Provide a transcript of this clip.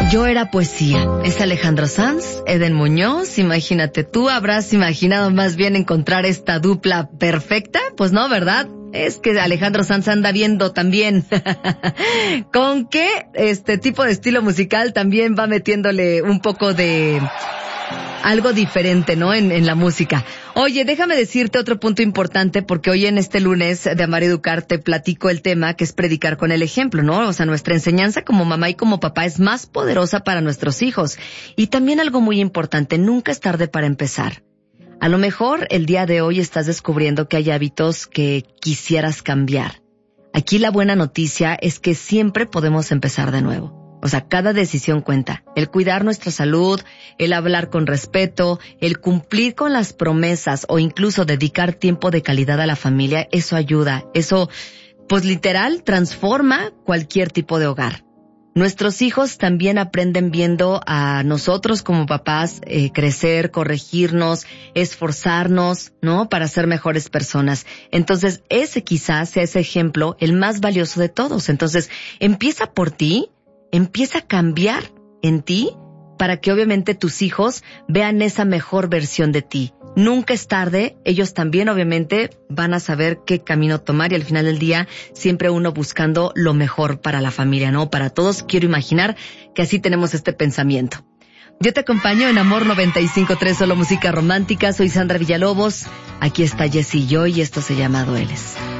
Yo era poesía. Es Alejandro Sanz, Eden Muñoz. Imagínate, ¿tú habrás imaginado más bien encontrar esta dupla perfecta? Pues no, ¿verdad? Es que Alejandro Sanz anda viendo también con qué este tipo de estilo musical también va metiéndole un poco de algo diferente, ¿no? En la música. Oye, déjame decirte otro punto importante, porque hoy en este lunes de Amar y Educar te platico el tema que es predicar con el ejemplo, ¿no? O sea, nuestra enseñanza como mamá y como papá es más poderosa para nuestros hijos. Y también algo muy importante, nunca es tarde para empezar. A lo mejor el día de hoy estás descubriendo que hay hábitos que quisieras cambiar. Aquí la buena noticia es que siempre podemos empezar de nuevo. O sea, cada decisión cuenta. El cuidar nuestra salud, el hablar con respeto, el cumplir con las promesas o incluso dedicar tiempo de calidad a la familia, eso ayuda. Eso, pues literal, transforma cualquier tipo de hogar. Nuestros hijos también aprenden viendo a nosotros como papás crecer, corregirnos, esforzarnos, ¿no? Para ser mejores personas. Entonces, ese quizás sea ese ejemplo el más valioso de todos. Entonces, empieza por ti. Empieza a cambiar en ti para que obviamente tus hijos vean esa mejor versión de ti. Nunca es tarde, ellos también obviamente van a saber qué camino tomar y al final del día siempre uno buscando lo mejor para la familia, ¿no? Para todos, quiero imaginar que así tenemos este pensamiento. Yo te acompaño en Amor 95.3, solo música romántica, soy Sandra Villalobos, aquí está Jessy Joy y esto se llama Dueles.